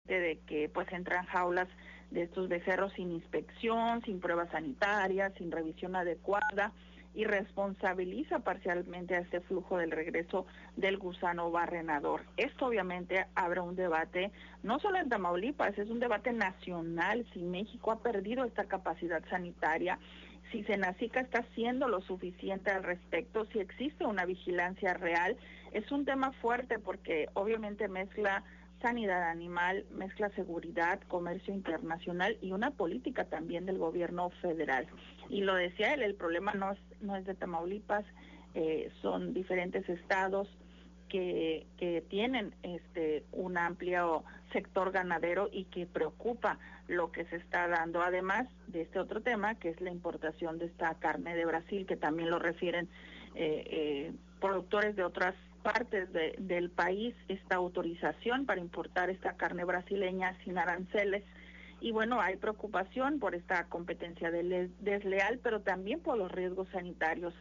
este de que pues entran jaulas de estos becerros sin inspección, sin pruebas sanitarias, sin revisión adecuada, y responsabiliza parcialmente a este flujo del regreso del gusano barrenador. Esto obviamente abre un debate, no solo en Tamaulipas, es un debate nacional, si México ha perdido esta capacidad sanitaria, si Senacica está haciendo lo suficiente al respecto, si existe una vigilancia real. Es un tema fuerte porque obviamente mezcla sanidad animal, mezcla seguridad, comercio internacional y una política también del gobierno federal. Y lo decía él, el problema no es de Tamaulipas, son diferentes estados que tienen un amplio sector ganadero y que preocupa lo que se está dando, además de este otro tema que es la importación de esta carne de Brasil, que también lo refieren productores de otras partes del país, esta autorización para importar esta carne brasileña sin aranceles. Y bueno, hay preocupación por esta competencia desleal, pero también por los riesgos sanitarios.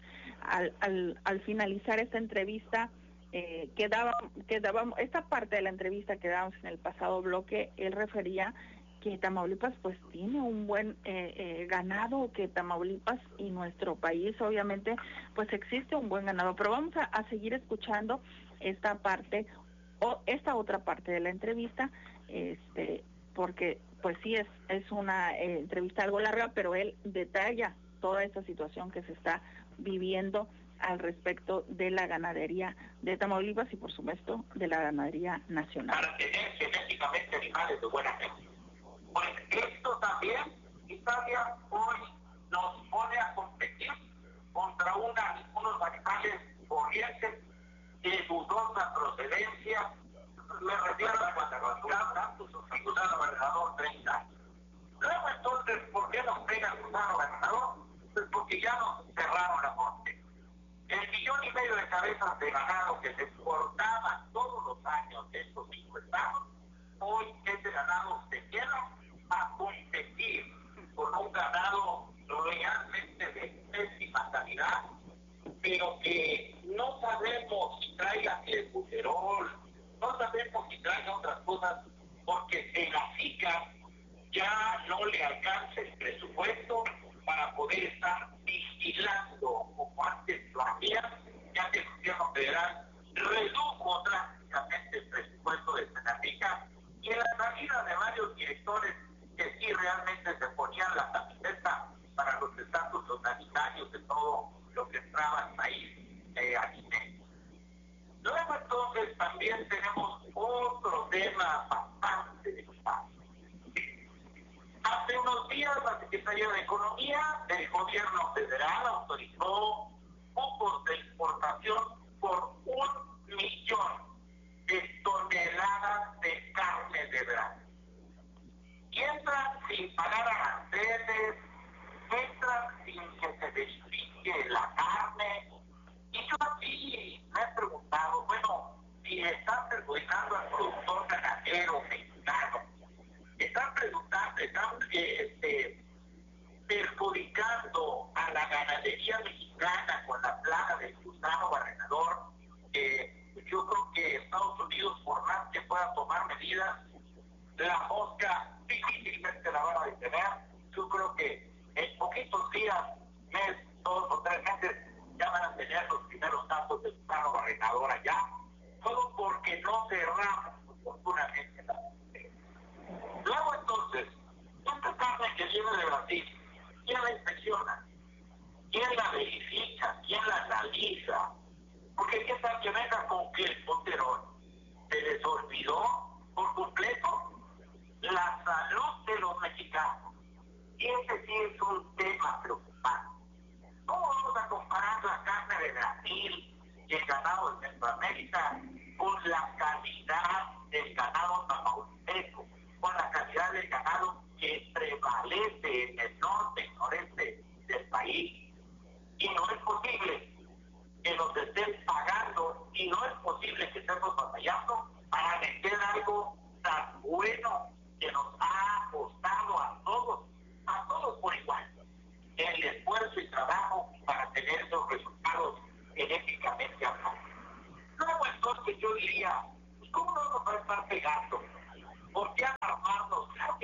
Al finalizar esta entrevista, quedaba esta parte de la entrevista que dábamos en el pasado bloque, él refería que Tamaulipas pues tiene un buen ganado, que Tamaulipas y nuestro país obviamente pues existe un buen ganado, pero vamos a seguir escuchando esta parte o esta otra parte de la entrevista, porque pues sí es una entrevista algo larga, pero él detalla toda esta situación que se está viviendo al respecto de la ganadería de Tamaulipas y por supuesto de la ganadería nacional. Para tener genéticamente animales de buena fe. Pues esto también, Italia, hoy nos pone a competir contra unos animales corrientes de dudosa procedencia. Me refiero a cuando gusano barrenador 30. Luego entonces, ¿por qué nos pega el gusano barrenador? Pues porque ya nos cerraron la monte. El 1,5 millones de cabezas de ganado que se exportaban todos los años de estos 5 estados, hoy ese ganado se queda a competir con un ganado realmente de pésima calidad, pero que no sabemos si traiga clenbuterol, no sabemos si traiga otras cosas, porque Senacica ya no le alcanza el presupuesto para poder estar vigilando como antes lo hacía, ya que el gobierno federal redujo drásticamente el presupuesto de Senacica, y en la salida de varios directores que sí realmente se ponían la camiseta para los estatutos sanitarios de todo lo que entraba al país alimento. Luego entonces también tenemos otro tema bastante delicado. Hace unos días la Secretaría de Economía del gobierno federal autorizó cupos de exportación por 1 millón de toneladas de carne de Brasil. Y entran sin pagar aranceles, entran sin que se verifique la carne. Y yo aquí me he preguntado, bueno, si están perjudicando al productor ganadero mexicano, están perjudicando a la ganadería mexicana con la plaga del gusano barrenador, yo creo que Estados Unidos, por más que pueda tomar medidas, la mosca difícilmente la van a detener. Yo creo que en poquitos días, mes, 2 o 3 meses, ya van a tener los primeros casos de gusano barrenador allá, todo porque no cerramos oportunamente la frontera. Luego entonces, esta carne que viene de Brasil, ¿quién la inspecciona? ¿Quién la verifica? ¿Quién la analiza? Porque qué tal que venga con clenbuterol. ¿Se les olvidó por completo? La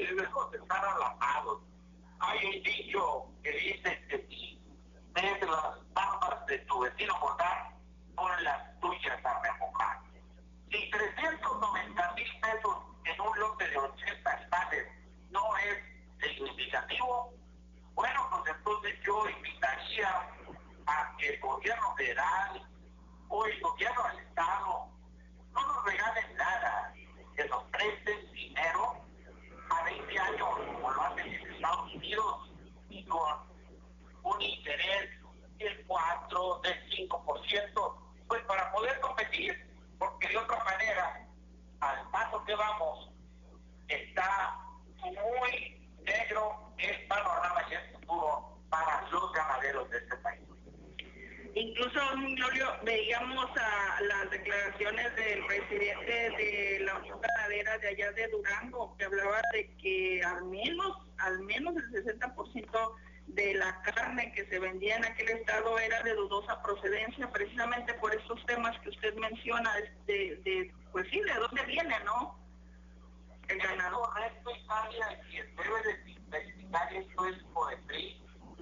lejos están alajados. Hay un dicho que dice que si ves las barbas de tu vecino cortar, pon las tuyas a remojar. Si 390,000 pesos en un lote de 80 animales no es significativo, bueno, pues entonces yo invitaría a que el gobierno federal o el gobierno del Estado no nos regalen nada, que nos presten dinero a 20 años, como lo hacen en Estados Unidos, y con un interés del 4, del 5%, pues para poder competir, porque de otra manera, al paso que vamos, está muy negro el panorama y el futuro para los ganaderos de este país. Incluso, Glorio, veíamos a las declaraciones del presidente de la Unión Ganadera de allá de Durango, que hablaba de que al menos el 60% de la carne que se vendía en aquel estado era de dudosa procedencia, precisamente por estos temas que usted menciona, pues sí, de dónde viene, ¿no? El ganado. Es correcto, Italia, y quien debe de investigar esto es Cofepris,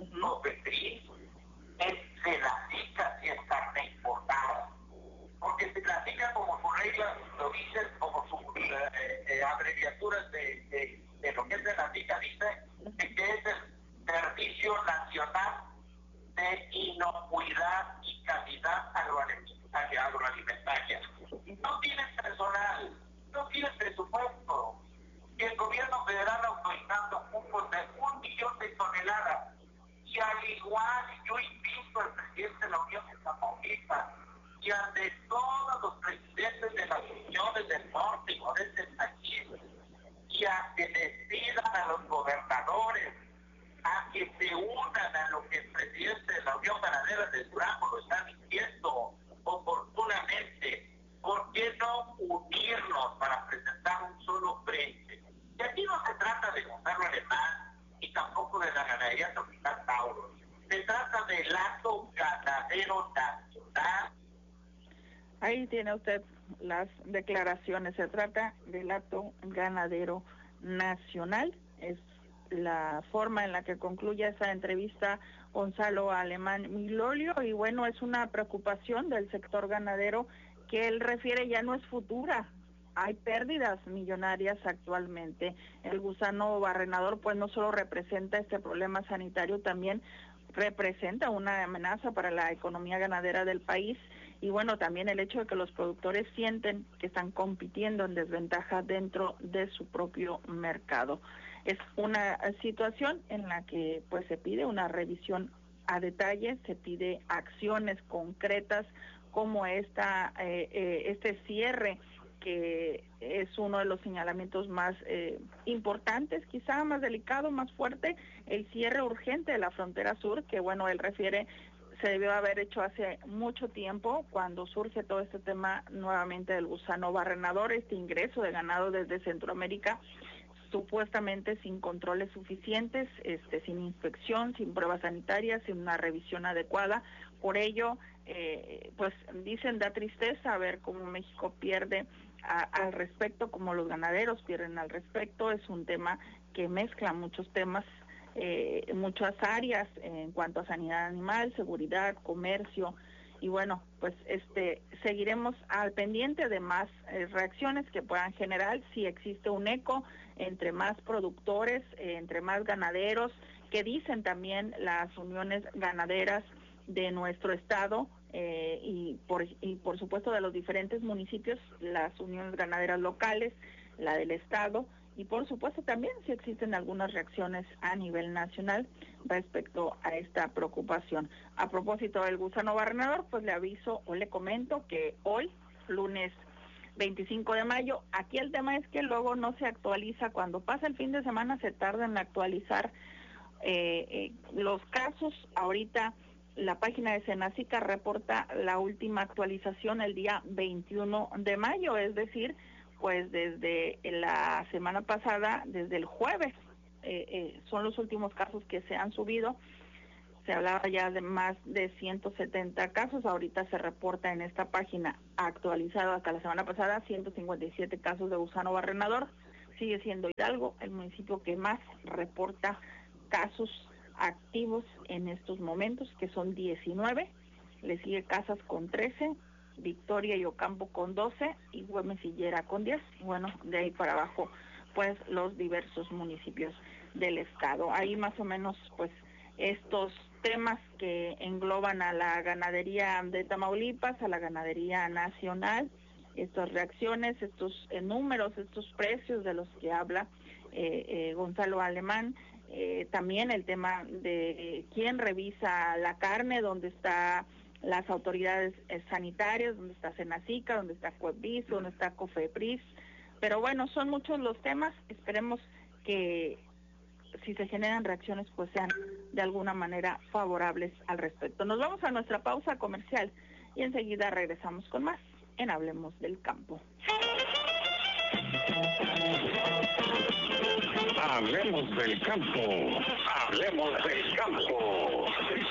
se clasifica si es carne importada, porque se clasifica como sus reglas lo dicen, como sus abreviaturas de lo que se clasifica, dice que es el Servicio Nacional de Inocuidad y Calidad Agroalimentaria. No tiene personal, no tiene presupuesto, y el gobierno federal autorizando cupos de 1 millón de toneladas. Y al igual, yo invito al presidente de la Unión de Tamaulipas y al de todos los presidentes de las uniones del norte y noreste del país, y a que les pidan a los gobernadores a que se unan a lo que el presidente de la Unión Ganadera de Durango lo está diciendo oportunamente. ¿Por qué no unirnos para presentar un solo frente? Y aquí no se trata de Gonzalo Alemán y tampoco de la ganadería tropical Tauro. Se trata del acto ganadero nacional. Ahí tiene usted las declaraciones. Se trata del acto ganadero nacional. Es la forma en la que concluye esa entrevista Gonzalo Alemán Miglolio, y bueno, es una preocupación del sector ganadero que él refiere ya no es futura. Hay pérdidas millonarias actualmente. El gusano barrenador pues no solo representa este problema sanitario, también representa una amenaza para la economía ganadera del país, y bueno, también el hecho de que los productores sienten que están compitiendo en desventaja dentro de su propio mercado. Es una situación en la que pues se pide una revisión a detalle, se pide acciones concretas como este cierre, que es uno de los señalamientos más importantes, quizá más delicado, más fuerte, el cierre urgente de la frontera sur, que bueno, él refiere se debió haber hecho hace mucho tiempo, cuando surge todo este tema nuevamente del gusano barrenador, este ingreso de ganado desde Centroamérica, supuestamente sin controles suficientes, sin inspección, sin pruebas sanitarias, sin una revisión adecuada. Por ello, pues dicen, da tristeza ver cómo México pierde al respecto, como los ganaderos pierden al respecto. Es un tema que mezcla muchos temas, muchas áreas en cuanto a sanidad animal, seguridad, comercio, y bueno, pues seguiremos al pendiente de más reacciones que puedan generar si existe un eco entre más productores, entre más ganaderos, que dicen también las uniones ganaderas de nuestro estado, y por supuesto de los diferentes municipios, las uniones ganaderas locales, la del estado, y por supuesto también si existen algunas reacciones a nivel nacional respecto a esta preocupación. A propósito del gusano barrenador, pues le aviso o le comento que hoy, lunes 25 de mayo, aquí el tema es que luego no se actualiza, cuando pasa el fin de semana se tarda en actualizar los casos. Ahorita la página de Senacica reporta la última actualización el día 21 de mayo, es decir, pues desde la semana pasada, desde el jueves, son los últimos casos que se han subido. Se hablaba ya de más de 170 casos, ahorita se reporta en esta página actualizado hasta la semana pasada 157 casos de gusano barrenador, sigue siendo Hidalgo el municipio que más reporta casos activos en estos momentos, que son 19, le sigue Casas con 13, Victoria y Ocampo con 12 y Güemes y Llera con 10. Bueno, de ahí para abajo, pues los diversos municipios del estado. Ahí más o menos, pues estos temas que engloban a la ganadería de Tamaulipas, a la ganadería nacional, estas reacciones, estos números, estos precios de los que habla Gonzalo Alemán. También el tema de quién revisa la carne, dónde está las autoridades sanitarias, dónde está Senacica, dónde está COEPIS, dónde está COFEPRIS. Pero bueno, son muchos los temas. Esperemos que si se generan reacciones, pues sean de alguna manera favorables al respecto. Nos vamos a nuestra pausa comercial y enseguida regresamos con más en Hablemos del Campo. Hablemos del campo. Hablemos del campo.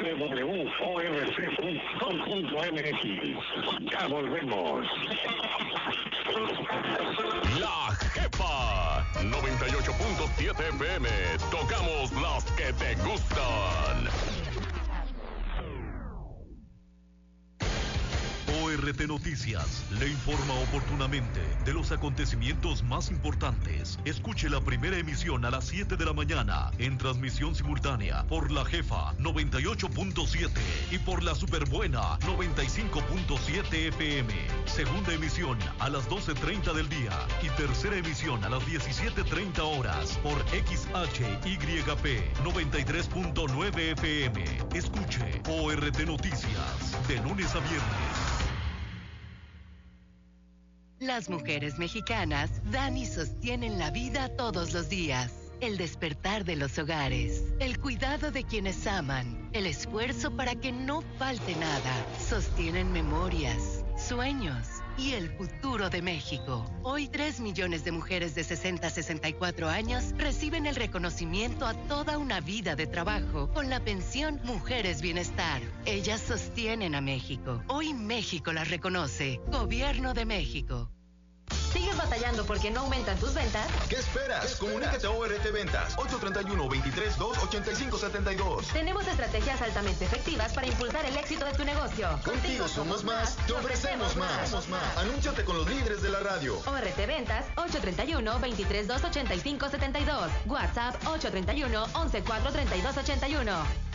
www.orc.com.mx. Ya volvemos. La Jefa 98.7 FM. Tocamos las que te gustan. ORT Noticias le informa oportunamente de los acontecimientos más importantes. Escuche la primera emisión a las 7 de la mañana en transmisión simultánea por La Jefa 98.7 y por la Superbuena 95.7 FM. Segunda emisión a las 12:30 del día y tercera emisión a las 17:30 horas por XHYP 93.9 FM. Escuche ORT Noticias de lunes a viernes. Las mujeres mexicanas dan y sostienen la vida todos los días. El despertar de los hogares, el cuidado de quienes aman, el esfuerzo para que no falte nada. Sostienen memorias, sueños y el futuro de México. Hoy 3 millones de mujeres de 60 a 64 años reciben el reconocimiento a toda una vida de trabajo con la pensión Mujeres Bienestar. Ellas sostienen a México. Hoy México las reconoce. Gobierno de México. ¿Sigues batallando porque no aumentan tus ventas? ¿Qué esperas? Comunícate a ORT Ventas 831-23-285-72. Tenemos estrategias altamente efectivas para impulsar el éxito de tu negocio. Contigo somos más, te ofrecemos más. Anúnciate con los líderes de la radio. ORT Ventas 831-23-285-72. WhatsApp 831-114-3281.